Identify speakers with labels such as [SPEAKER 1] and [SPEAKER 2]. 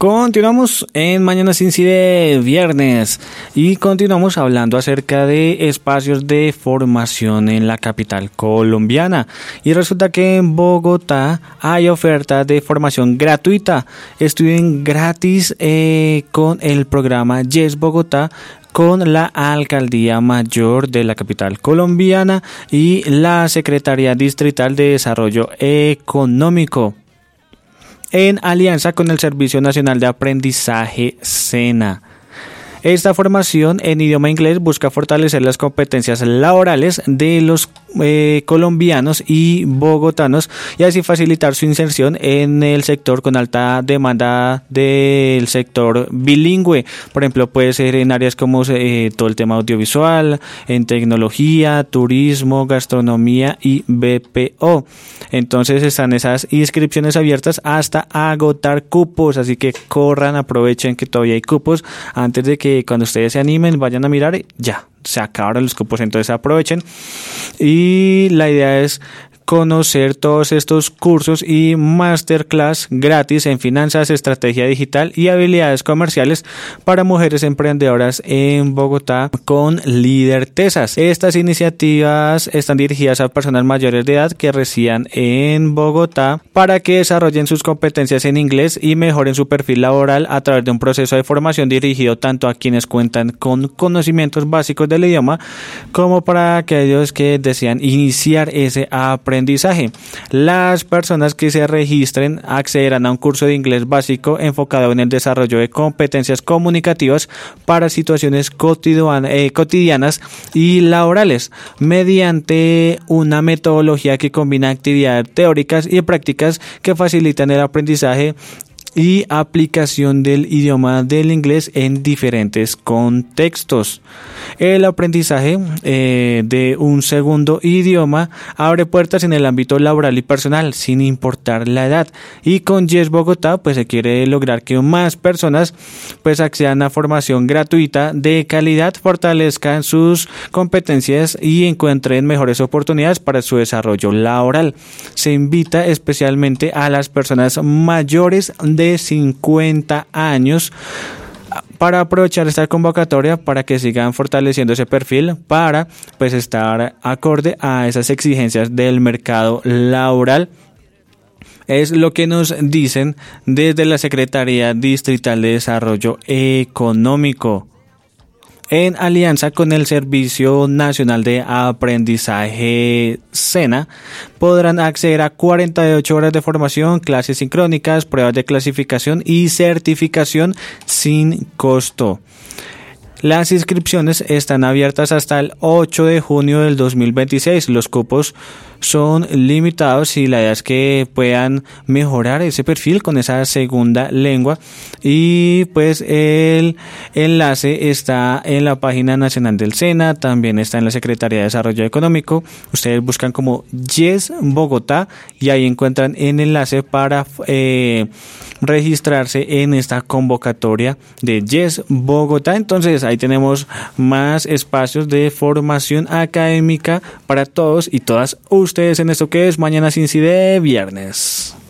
[SPEAKER 1] Continuamos en Mañana Sin Sí de viernes y continuamos hablando acerca de espacios de formación en la capital colombiana. Y resulta que en Bogotá hay oferta de formación gratuita. Estudien gratis con el programa Yes Bogotá, con la Alcaldía Mayor de la capital colombiana y la Secretaría Distrital de Desarrollo Económico, en alianza con el Servicio Nacional de Aprendizaje SENA. Esta formación en idioma inglés busca fortalecer las competencias laborales de los colombianos y bogotanos y así facilitar su inserción en el sector con alta demanda del sector bilingüe. Por ejemplo, puede ser en áreas como todo el tema audiovisual, en tecnología, turismo, gastronomía y BPO. Entonces están esas inscripciones abiertas hasta agotar cupos, así que corran, aprovechen que todavía hay cupos antes de que cuando ustedes se animen vayan a mirar, ya se acabaron los cupos, entonces aprovechen. Y la idea es conocer todos estos cursos y masterclass gratis en finanzas, estrategia digital y habilidades comerciales para mujeres emprendedoras en Bogotá con Lidertesas. Estas iniciativas están dirigidas a personas mayores de edad que residan en Bogotá para que desarrollen sus competencias en inglés y mejoren su perfil laboral a través de un proceso de formación dirigido tanto a quienes cuentan con conocimientos básicos del idioma como para aquellos que desean iniciar ese aprendizaje. Las personas que se registren accederán a un curso de inglés básico enfocado en el desarrollo de competencias comunicativas para situaciones cotidianas y laborales, mediante una metodología que combina actividades teóricas y prácticas que facilitan el aprendizaje y aplicación del idioma del inglés en diferentes contextos. El aprendizaje de un segundo idioma abre puertas en el ámbito laboral y personal, sin importar la edad. Y con Yes Bogotá, pues se quiere lograr que más personas pues accedan a formación gratuita de calidad, fortalezcan sus competencias y encuentren mejores oportunidades para su desarrollo laboral. Se invita especialmente a las personas mayores de 50 años para aprovechar esta convocatoria para que sigan fortaleciendo ese perfil para pues estar acorde a esas exigencias del mercado laboral. Es lo que nos dicen desde la Secretaría Distrital de Desarrollo Económico, en alianza con el Servicio Nacional de Aprendizaje SENA. Podrán acceder a 48 horas de formación, clases sincrónicas, pruebas de clasificación y certificación sin costo. Las inscripciones están abiertas hasta el 8 de junio del 2026. Los cupos son limitados y la idea es que puedan mejorar ese perfil con esa segunda lengua. Y pues el enlace está en la página nacional del SENA, también está en la Secretaría de Desarrollo Económico. Ustedes buscan como Yes Bogotá y ahí encuentran el enlace para registrarse en esta convocatoria de Yes Bogotá. Entonces ahí tenemos más espacios de formación académica para todos y todas ustedes en esto que es Mañana Sin Sí de viernes.